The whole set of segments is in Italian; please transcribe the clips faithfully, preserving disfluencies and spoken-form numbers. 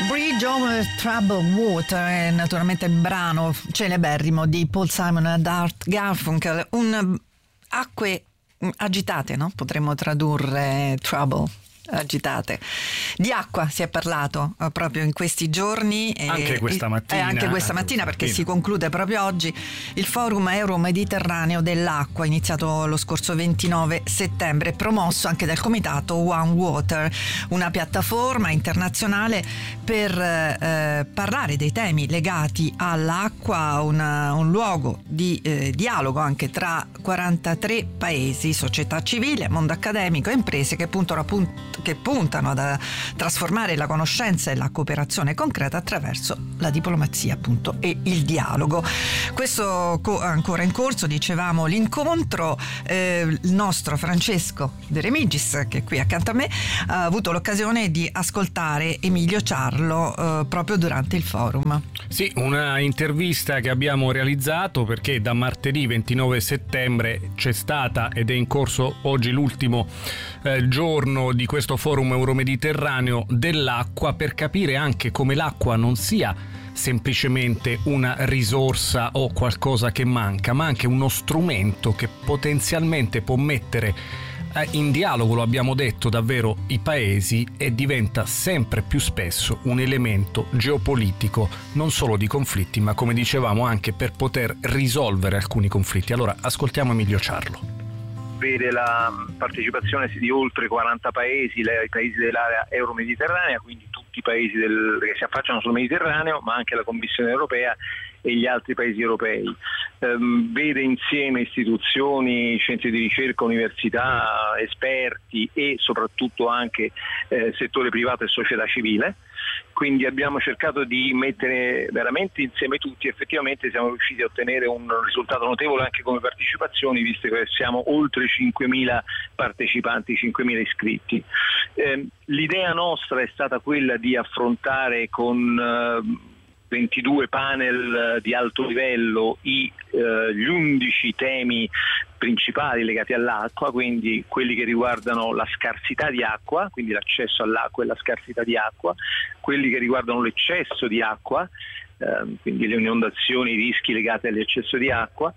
Bridge over Troubled Water è naturalmente il brano celeberrimo di Paul Simon ed Art Garfunkel, un acque agitate, no? Potremmo tradurre trouble, agitate. Di acqua si è parlato uh, proprio in questi giorni e, anche questa mattina, e anche questa anche mattina perché mattina. si conclude proprio oggi il Forum Euro-Mediterraneo dell'Acqua, iniziato lo scorso ventinove settembre, promosso anche dal comitato One Water, una piattaforma internazionale per eh, parlare dei temi legati all'acqua, una, un luogo di eh, dialogo anche tra quarantatré paesi, società civile, mondo accademico e imprese che puntano appunto che puntano ad trasformare la conoscenza e la cooperazione concreta attraverso la diplomazia appunto e il dialogo. Questo co- ancora in corso, dicevamo, l'incontro, eh, il nostro Francesco De Remigis, che è qui accanto a me, ha avuto l'occasione di ascoltare Emilio Ciarlo eh, proprio durante il forum. Sì, una intervista che abbiamo realizzato perché da martedì ventinove settembre c'è stata ed è in corso oggi l'ultimo eh, giorno di questo Forum Euromediterraneo dell'acqua, per capire anche come l'acqua non sia semplicemente una risorsa o qualcosa che manca, ma anche uno strumento che potenzialmente può mettere in dialogo, lo abbiamo detto, davvero i paesi, e diventa sempre più spesso un elemento geopolitico, non solo di conflitti, ma come dicevamo anche per poter risolvere alcuni conflitti. Allora ascoltiamo Emilio Ciarlo. Vede la partecipazione di oltre quaranta paesi, i paesi dell'area euro-mediterranea, quindi tutti i paesi del, che si affacciano sul Mediterraneo, ma anche la Commissione europea e gli altri paesi europei. Um, vede insieme istituzioni, centri di ricerca, università, esperti e soprattutto anche eh, settore privato e società civile. Quindi abbiamo cercato di mettere veramente insieme tutti, effettivamente siamo riusciti a ottenere un risultato notevole anche come partecipazioni, visto che siamo oltre cinquemila partecipanti, cinquemila iscritti. Eh, l'idea nostra è stata quella di affrontare con eh, ventidue panel di alto livello i, eh, gli undici temi principali legati all'acqua, quindi quelli che riguardano la scarsità di acqua, quindi l'accesso all'acqua e la scarsità di acqua, quelli che riguardano l'eccesso di acqua, ehm, quindi le inondazioni, i rischi legati all'eccesso di acqua,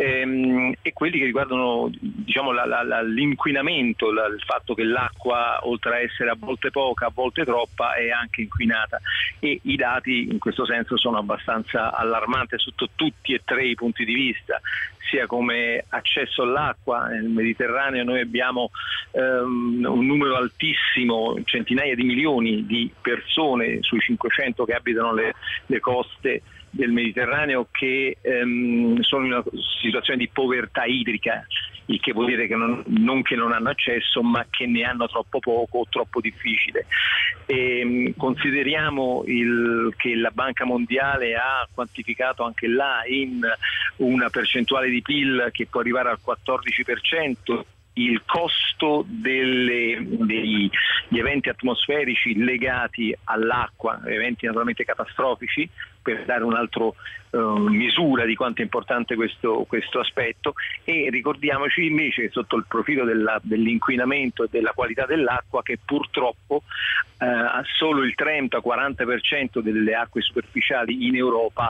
ehm, e quelli che riguardano, diciamo, la, la, la, l'inquinamento, la, il fatto che l'acqua, oltre a essere a volte poca, a volte troppa, è anche inquinata, e i dati in questo senso sono abbastanza allarmanti sotto tutti e tre i punti di vista, sia come accesso all'acqua. Nel Mediterraneo noi abbiamo um, un numero altissimo, centinaia di milioni di persone sui cinquecento che abitano le, le coste del Mediterraneo che um, sono in una situazione di povertà idrica, il che vuol dire che non, non che non hanno accesso, ma che ne hanno troppo poco o troppo difficile. E, um, consideriamo il, che la Banca Mondiale ha quantificato anche là in una percentuale di P I L che può arrivare al quattordici per cento il costo delle, degli eventi atmosferici legati all'acqua, eventi naturalmente catastrofici, per dare un'altra uh, misura di quanto è importante questo, questo aspetto. E ricordiamoci invece che sotto il profilo della, dell'inquinamento e della qualità dell'acqua, che purtroppo uh, solo il trenta quaranta per cento delle acque superficiali in Europa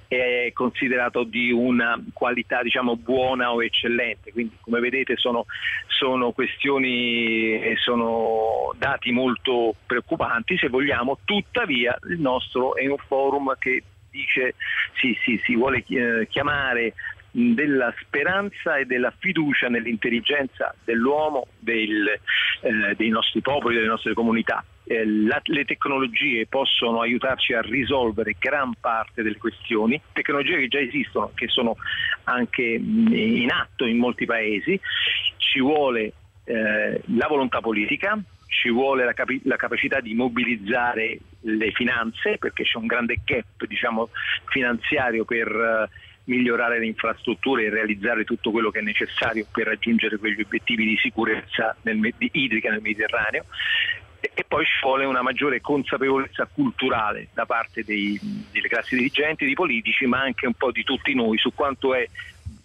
è considerato di una qualità, diciamo, buona o eccellente. Quindi, come vedete, sono, sono questioni e sono dati molto preoccupanti, se vogliamo. Tuttavia il nostro è un forum che dice si, si, si vuole chiamare della speranza e della fiducia nell'intelligenza dell'uomo, del, eh, dei nostri popoli, delle nostre comunità. Eh, la, le tecnologie possono aiutarci a risolvere gran parte delle questioni, tecnologie che già esistono, che sono anche in atto in molti paesi. Ci vuole eh, la volontà politica, ci vuole la, capi- la capacità di mobilizzare le finanze, perché c'è un grande gap, diciamo, finanziario per uh, migliorare le infrastrutture e realizzare tutto quello che è necessario per raggiungere quegli obiettivi di sicurezza nel, di, idrica nel Mediterraneo. E, e poi ci vuole una maggiore consapevolezza culturale da parte dei, delle classi dirigenti, dei politici, ma anche un po' di tutti noi su quanto è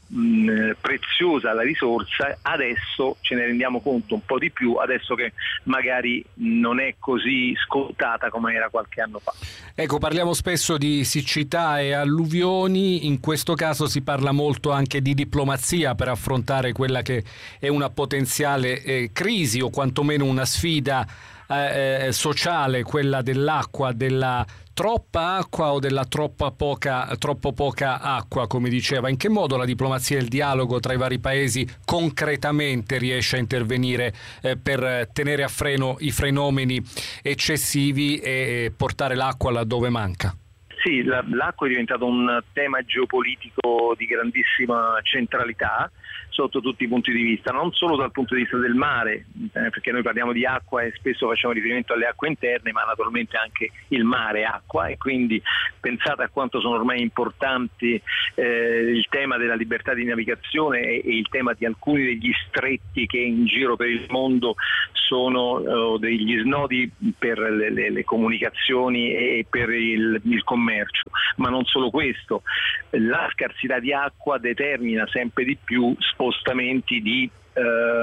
mh, preziosa la risorsa, adesso ce ne rendiamo conto un po' di più, adesso che magari non è così scontata come era qualche anno fa. Ecco, parliamo spesso di siccità e alluvioni, in questo caso si parla molto anche di diplomazia per affrontare quella che è una potenziale eh, crisi o quantomeno una sfida eh, sociale, quella dell'acqua, della troppa acqua o della troppa poca, troppo poca acqua, come diceva. In che modo la diplomazia e il dialogo tra i vari paesi concretamente riesce a intervenire eh, per tenere a freno i fenomeni eccessivi e portare l'acqua laddove manca? Sì, la, l'acqua è diventato un tema geopolitico di grandissima centralità sotto tutti i punti di vista, non solo dal punto di vista del mare, eh, perché noi parliamo di acqua e spesso facciamo riferimento alle acque interne, ma naturalmente anche il mare è acqua, e quindi pensate a quanto sono ormai importanti eh, il tema della libertà di navigazione e, e il tema di alcuni degli stretti che in giro per il mondo sono eh, degli snodi per le, le, le comunicazioni e per il, il commercio. Ma non solo questo, la scarsità di acqua determina sempre di più spostamenti di eh,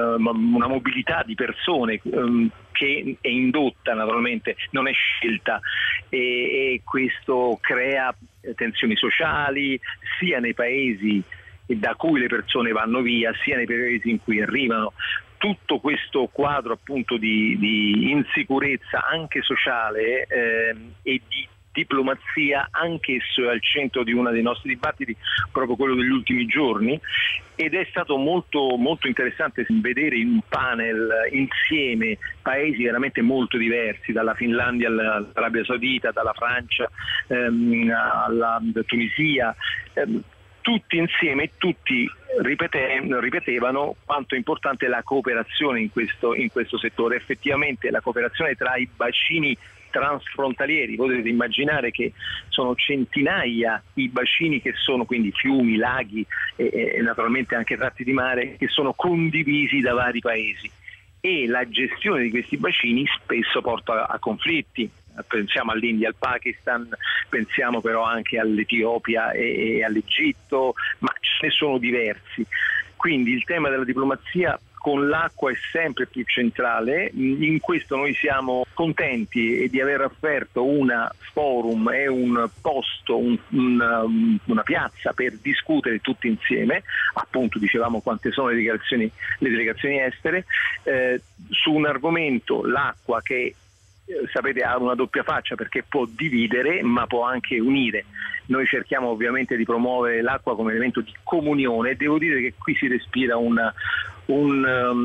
una mobilità di persone eh, che è indotta, naturalmente non è scelta, e, e questo crea tensioni sociali sia nei paesi da cui le persone vanno via, sia nei paesi in cui arrivano. Tutto questo quadro appunto di, di insicurezza anche sociale eh, e di diplomazia, anch'esso è al centro di uno dei nostri dibattiti, proprio quello degli ultimi giorni, ed è stato molto, molto interessante vedere in un panel insieme paesi veramente molto diversi, dalla Finlandia all'Arabia Saudita, dalla Francia ehm, alla Tunisia, ehm, tutti insieme e tutti ripete, ripetevano quanto è importante la cooperazione in questo, in questo settore. Effettivamente la cooperazione tra i bacini transfrontalieri, potete immaginare che sono centinaia i bacini che sono quindi fiumi, laghi e, e naturalmente anche tratti di mare che sono condivisi da vari paesi, e la gestione di questi bacini spesso porta a, a conflitti. Pensiamo all'India, al Pakistan, pensiamo però anche all'Etiopia e, e all'Egitto, ma ce ne sono diversi. Quindi il tema della diplomazia con l'acqua è sempre più centrale. In questo noi siamo contenti di aver offerto una forum e un posto, un, una, una piazza per discutere tutti insieme, appunto dicevamo quante sono le delegazioni, le delegazioni estere, eh, su un argomento, l'acqua, che sapete ha una doppia faccia perché può dividere ma può anche unire. Noi cerchiamo ovviamente di promuovere l'acqua come elemento di comunione, e devo dire che qui si respira una, un,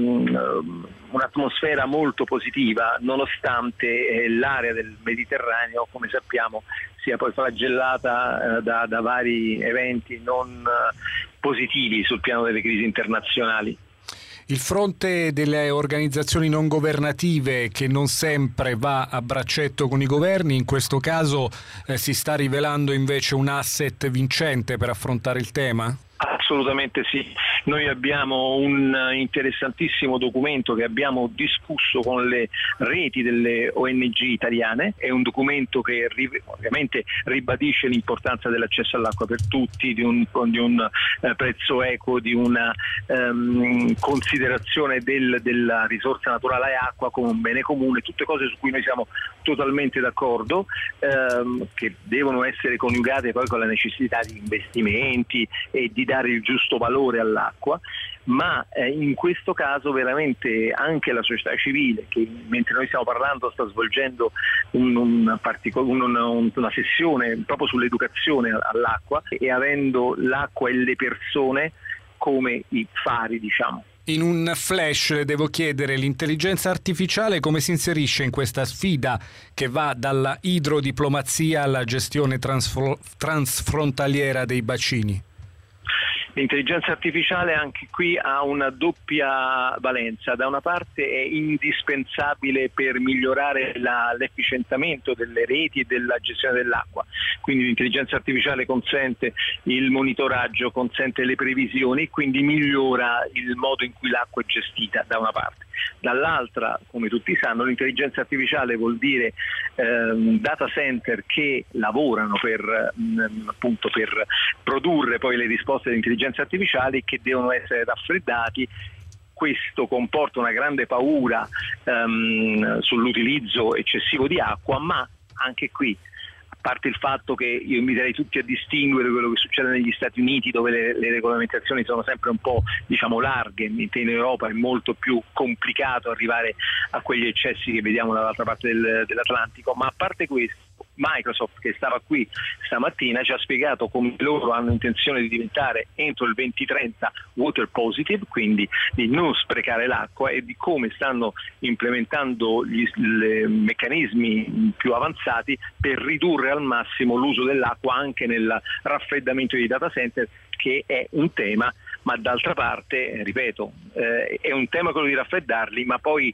um, un'atmosfera molto positiva, nonostante eh, l'area del Mediterraneo, come sappiamo, sia poi flagellata eh, da, da vari eventi non uh, positivi sul piano delle crisi internazionali. Il fronte delle organizzazioni non governative, che non sempre va a braccetto con i governi, in questo caso eh, si sta rivelando invece un asset vincente per affrontare il tema? Assolutamente sì, noi abbiamo un interessantissimo documento che abbiamo discusso con le reti delle O N G italiane, è un documento che ovviamente ribadisce l'importanza dell'accesso all'acqua per tutti, di un, di un eh, prezzo equo, di una um, considerazione del, della risorsa naturale acqua come un bene comune, tutte cose su cui noi siamo totalmente d'accordo, ehm, che devono essere coniugate poi con la necessità di investimenti e di dare il giusto valore all'acqua, ma eh, in questo caso veramente anche la società civile, che mentre noi stiamo parlando sta svolgendo un, un particol- un, un, una sessione proprio sull'educazione all'acqua, e avendo l'acqua e le persone come i fari, diciamo. In un flash devo chiedere, l'intelligenza artificiale come si inserisce in questa sfida che va dalla idrodiplomazia alla gestione transfro- transfrontaliera dei bacini? L'intelligenza artificiale anche qui ha una doppia valenza. Da una parte è indispensabile per migliorare la, l'efficientamento delle reti e della gestione dell'acqua, quindi l'intelligenza artificiale consente il monitoraggio, consente le previsioni, quindi migliora il modo in cui l'acqua è gestita da una parte. Dall'altra, come tutti sanno, l'intelligenza artificiale vuol dire ehm, data center che lavorano per mh, appunto per produrre poi le risposte di intelligenza artificiale, che devono essere raffreddati. Questo comporta una grande paura ehm, sull'utilizzo eccessivo di acqua, ma anche qui, a parte il fatto che io inviterei tutti a distinguere quello che succede negli Stati Uniti, dove le, le regolamentazioni sono sempre un po', diciamo, larghe, mentre in Europa è molto più complicato arrivare a quegli eccessi che vediamo dall'altra parte del, dell'Atlantico. Ma a parte questo, Microsoft, che stava qui stamattina, ci ha spiegato come loro hanno intenzione di diventare entro il duemilatrenta water positive, quindi di non sprecare l'acqua, e di come stanno implementando gli le meccanismi più avanzati per ridurre al massimo l'uso dell'acqua anche nel raffreddamento dei data center, che è un tema, ma d'altra parte, ripeto, eh, è un tema quello di raffreddarli, ma poi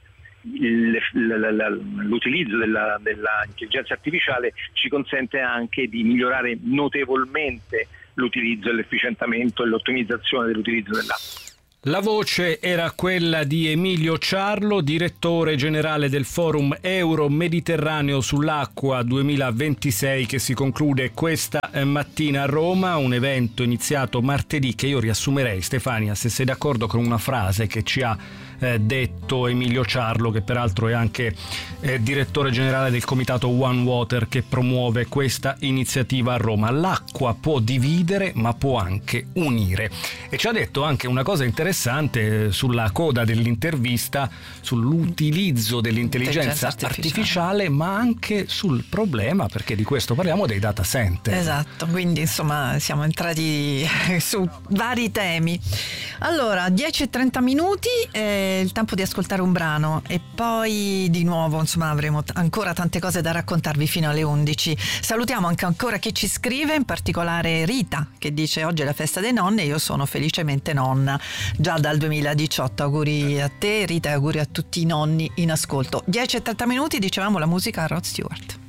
l'utilizzo della, dell'intelligenza artificiale ci consente anche di migliorare notevolmente l'utilizzo e l'efficientamento e l'ottimizzazione dell'utilizzo dell'acqua. La voce era quella di Emilio Ciarlo, direttore generale del Forum Euro-Mediterraneo sull'acqua duemilaventisei, che si conclude questa mattina a Roma, un evento iniziato martedì che io riassumerei, Stefania, se sei d'accordo, con una frase che ci ha eh, detto Emilio Ciarlo, che peraltro è anche eh, direttore generale del comitato One Water che promuove questa iniziativa a Roma. L'acqua può dividere ma può anche unire, e ci ha detto anche una cosa interessante sulla coda dell'intervista, sull'utilizzo dell'intelligenza artificiale. artificiale, ma anche sul problema, perché di questo parliamo, dei data center. Esatto, quindi insomma siamo entrati su vari temi. Allora, dieci e trenta minuti, è il tempo di ascoltare un brano e poi di nuovo insomma avremo t- ancora tante cose da raccontarvi fino alle undici. Salutiamo anche ancora chi ci scrive, in particolare Rita, che dice: oggi è la festa dei nonni e io sono felicemente nonna già dal duemiladiciotto. Auguri a te Rita e auguri a tutti i nonni in ascolto. dieci e trenta minuti, dicevamo la musica a Rod Stewart.